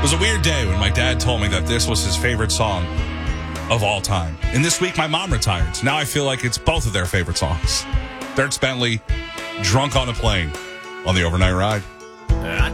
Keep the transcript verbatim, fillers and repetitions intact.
was a weird day when my dad told me that this was his favorite song of all time. And this week, my mom retired. So now I feel like it's both of their favorite songs. Dirk Bentley, Drunk on a Plane on the Overnight Ride.